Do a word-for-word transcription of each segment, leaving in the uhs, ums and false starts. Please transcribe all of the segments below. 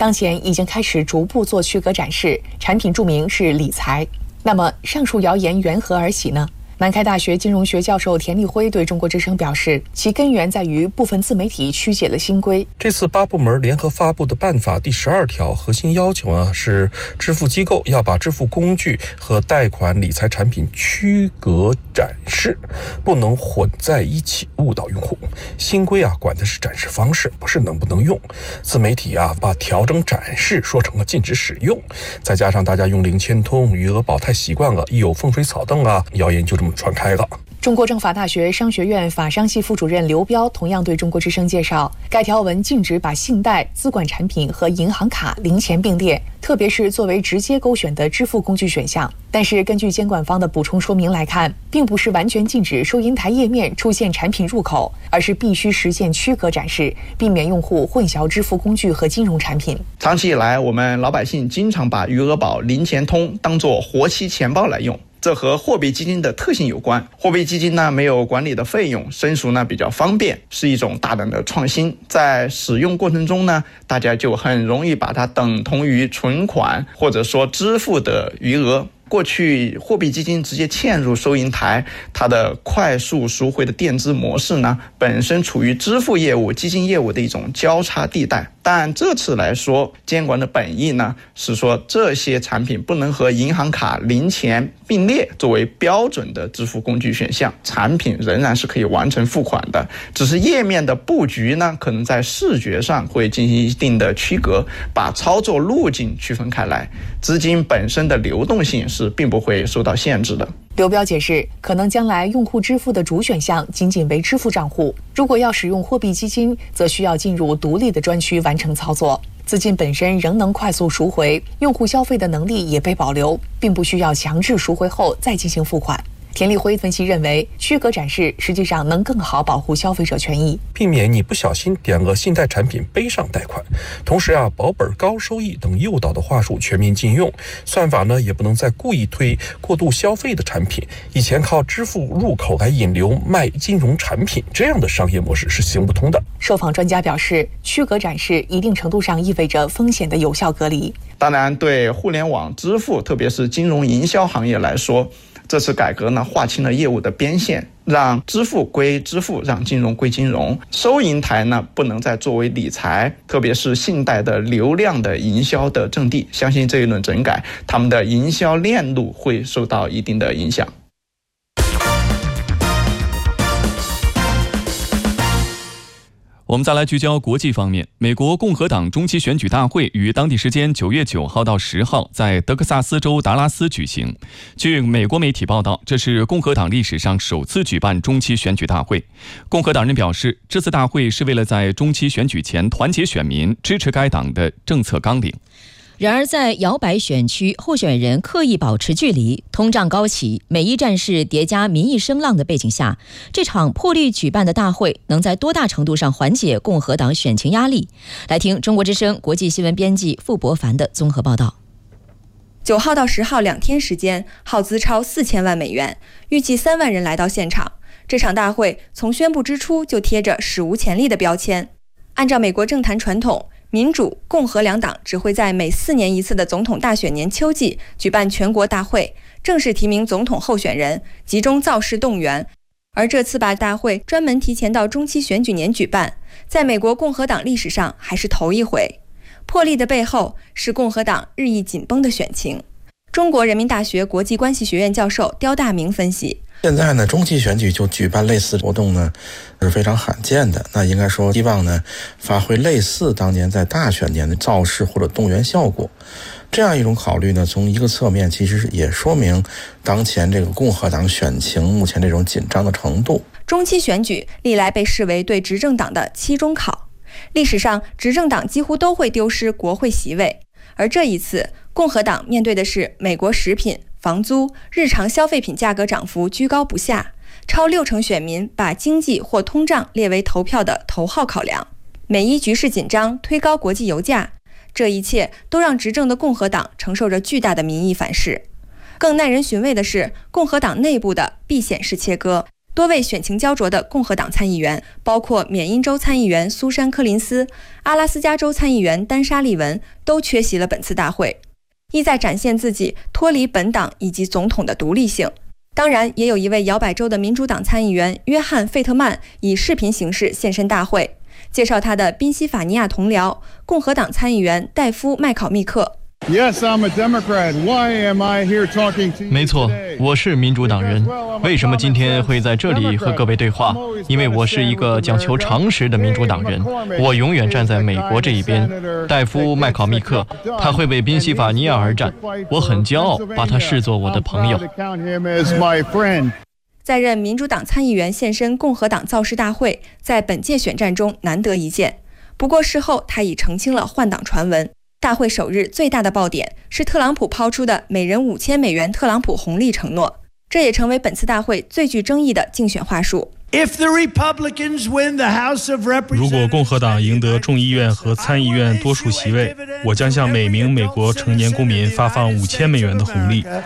当前已经开始逐步做区隔展示，产品注明是理财。那么上述谣言缘何而起呢？南开大学金融学教授田立辉对中国之声表示，其根源在于部分自媒体曲解了新规。 这次八部门联合发布的办法第十二条核心要求呢，是支付机构要把支付工具和贷款理财产品区隔展示，不能混在一起误导用户。新规啊，管的是展示方式，不是能不能用。自媒体啊，把调整展示说成了禁止使用，再加上大家用零签通、余额宝太习惯了，一有风吹草动啊，谣言就这么传开了。 中国政法大学商学院法商系副主任刘彪同样对中国之声介绍，该条文禁止把信贷、资管产品和银行卡、零钱并列，特别是作为直接勾选的支付工具选项。但是根据监管方的补充说明来看，并不是完全禁止收银台页面出现产品入口，而是必须实现区隔展示，避免用户混淆支付工具和金融产品。 长期以来，我们老百姓经常把余额宝、零钱通当作活期钱包来用，这和货币基金的特性有关。货币基金呢，没有管理的费用，申赎呢比较方便，是一种大胆的创新。在使用过程中呢，大家就很容易把它等同于存款或者说支付的余额。过去货币基金直接嵌入收银台，它的快速赎回的垫资模式呢，本身处于支付业务、基金业务的一种交叉地带。但这次来说，监管的本意呢，是说这些产品不能和银行卡、零钱并列作为标准的支付工具选项，产品仍然是可以完成付款的，只是页面的布局呢，可能在视觉上会进行一定的区隔，把操作路径区分开来，资金本身的流动性是并不会受到限制的。 刘彪解释，可能将来用户支付的主选项仅仅为支付账户，如果要使用货币基金，则需要进入独立的专区完成操作。资金本身仍能快速赎回，用户消费的能力也被保留，并不需要强制赎回后再进行付款。田立辉分析认为，区隔展示实际上能更好保护消费者权益， 避免你不小心点了信贷产品背上贷款。同时啊，保本高收益等诱导的话术全面禁用，算法呢也不能再故意推过度消费的产品。以前靠支付入口来引流卖金融产品，这样的商业模式是行不通的。 受访专家表示，区隔展示一定程度上意味着风险的有效隔离。 当然，对互联网支付，特别是金融营销行业来说，这次改革呢，划清了业务的边线，让支付归支付，让金融归金融。收银台呢，不能再作为理财，特别是信贷的流量的营销的阵地。相信这一轮整改，他们的营销链路会受到一定的影响。 我们再来聚焦国际方面，美国共和党中期选举大会于当地时间九月九号到十号在德克萨斯州达拉斯举行。据美国媒体报道，这是共和党历史上首次举办中期选举大会。共和党人表示，这次大会是为了在中期选举前团结选民，支持该党的政策纲领。 然而，在摇摆选区候选人刻意保持距离、通胀高企、美伊战事叠加民意声浪的背景下，这场破例举办的大会能在多大程度上缓解共和党选情压力？来听中国之声国际新闻编辑傅博凡的综合报道。 九号到十号两天时间，耗资超四千万美元，预计三万人来到现场。这场大会从宣布之初就贴着史无前例的标签。按照美国政坛传统，民主、共和两党只会在每四年一次的总统大选年秋季举办全国大会，正式提名总统候选人，集中造势动员。而这次把大会专门提前到中期选举年举办，在美国共和党历史上还是头一回。破例的背后是共和党日益紧绷的选情。中国人民大学国际关系学院教授刁大明分析， 现在呢，中期选举就举办类似活动呢，是非常罕见的。那应该说，希望呢，发挥类似当年在大选年的造势或者动员效果。这样一种考虑呢，从一个侧面其实也说明当前这个共和党选情目前这种紧张的程度。 中期选举历来被视为对执政党的期中考，历史上执政党几乎都会丢失国会席位，而这一次，共和党面对的是美国食品、房租、日常消费品价格涨幅居高不下，超六成选民把经济或通胀列为投票的头号考量。美伊局势紧张，推高国际油价，这一切都让执政的共和党承受着巨大的民意反噬。更耐人寻味的是，共和党内部的避险式切割。 多位选情焦灼的共和党参议员，包括缅因州参议员苏珊·柯林斯、阿拉斯加州参议员丹莎·利文，都缺席了本次大会，意在展现自己脱离本党以及总统的独立性。当然，也有一位摇摆州的民主党参议员约翰·费特曼以视频形式现身大会，介绍他的宾夕法尼亚同僚共和党参议员戴夫·麦考密克。 Yes, I'm a Democrat. Why am I here talking to you? 没错，我是民主党人。为什么今天会在这里和各位对话？因为我是一个讲求常识的民主党人，我永远站在美国这一边。戴夫·麦考密克，他会为宾夕法尼亚而战，我很骄傲把他视作我的朋友。 在任民主党参议员现身共和党造势大会，在本届选战中难得一见。不过事后他已澄清了换党传闻。大会首日最大的爆点是特朗普抛出的每人五千美元特朗普红利承诺，这也成为本次大会最具争议的竞选话术。 如果共和党赢得众议院和参议院多数席位，我将向每名美国成年公民发放五千美元的红利。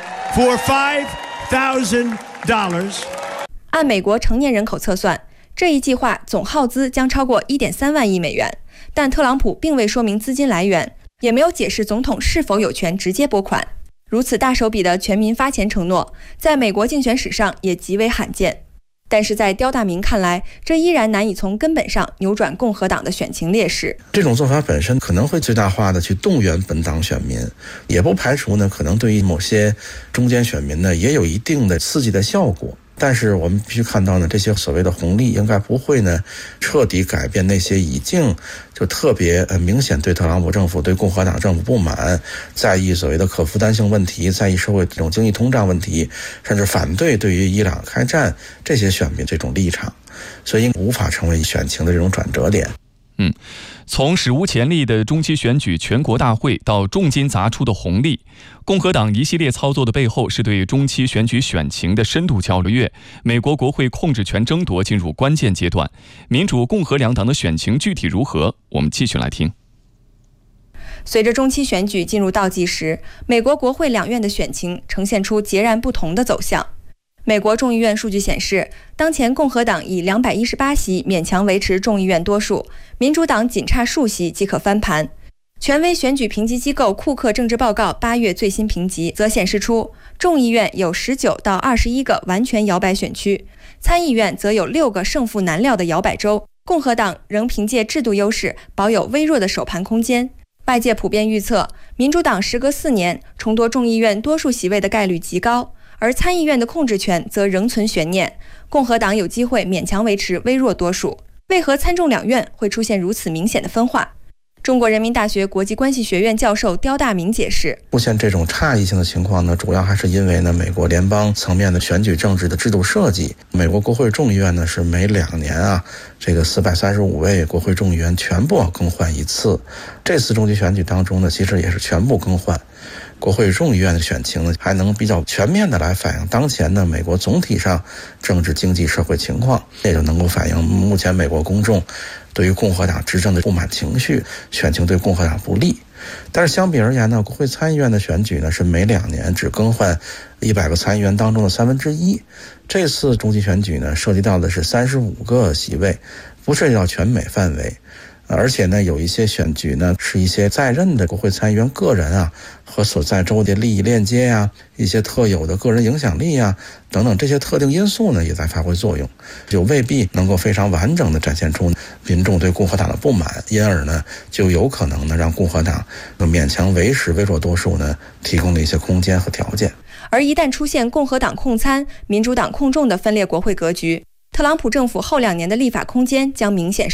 按美国成年人口测算，这一计划总耗资将超过 一点三万亿美元，但特朗普并未说明资金来源，也没有解释总统是否有权直接拨款。如此大手笔的全民发钱承诺，在美国竞选史上也极为罕见。但是在刁大明看来，这依然难以从根本上扭转共和党的选情劣势。 这种做法本身可能会最大化的去动员本党选民，也不排除呢可能对于某些中间选民呢也有一定的刺激的效果。但是我们必须看到呢，这些所谓的红利应该不会呢彻底改变那些已经就特别呃明显对特朗普政府、对共和党政府不满，在意所谓的可负担性问题，在意社会这种经济通胀问题，甚至反对对于伊朗开战这些选民这种立场，所以无法成为选情的这种转折点。 嗯，从史无前例的中期选举全国大会到重金砸出的红利，共和党一系列操作的背后是对中期选举选情的深度较略。美国国会控制权争夺进入关键阶段，民主共和两党的选情具体如何？我们继续来听。 随着中期选举进入倒计时，美国国会两院的选情呈现出截然不同的走向。美国众议院数据显示，当前共和党以两百一十八席勉强维持众议院多数，民主党仅差数席即可翻盘。权威选举评级机构库克政治报告八月最新评级则显示出，众议院有十九到二十一个完全摇摆选区，参议院则有六个胜负难料的摇摆州。共和党仍凭借制度优势保有微弱的首盘空间。外界普遍预测，民主党时隔四年重夺众议院多数席位的概率极高，而参议院的控制权则仍存悬念，共和党有机会勉强维持微弱多数。为何参众两院会出现如此明显的分化？中国人民大学国际关系学院教授刁大明解释， 出现这种差异性的情况呢，主要还是因为呢，美国联邦层面的选举政治的制度设计。美国国会众议院呢是每两年啊，这个四百三十五位国会众议员全部要更换一次。这次中期选举当中呢，其实也是全部更换。国会众议院的选情呢，还能比较全面的来反映当前的美国总体上政治、经济、社会情况，也就能够反映目前美国公众对于共和党执政的不满情绪，选情对共和党不利。但是相比而言呢，国会参议院的选举呢是每两年只更换一百个参议员当中的三分之一。这次中期选举呢，涉及到的是三十五个席位，不涉及到全美范围。而且呢，有一些选举呢，是一些在任的国会参议员个人啊和所在州的利益链接呀、啊、一些特有的个人影响力啊等等这些特定因素呢，也在发挥作用，就未必能够非常完整的展现出民众对共和党的不满，因而呢，就有可能呢让共和党勉强维持微弱多数呢提供了一些空间和条件。 而一旦出现共和党控参、民主党控众的分裂国会格局，特朗普政府后两年的立法空间将明显